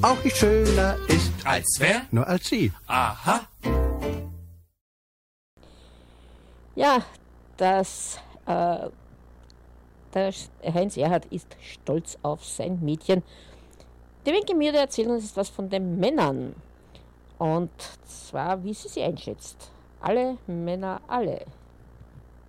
auch nicht schöner ist. Als wer? Nur als sie. Aha. Ja, der Heinz Erhardt ist stolz auf sein Mädchen. Die Wenke Mirde erzählen uns was von den Männern. Und zwar, wie sie einschätzt. Alle Männer, alle.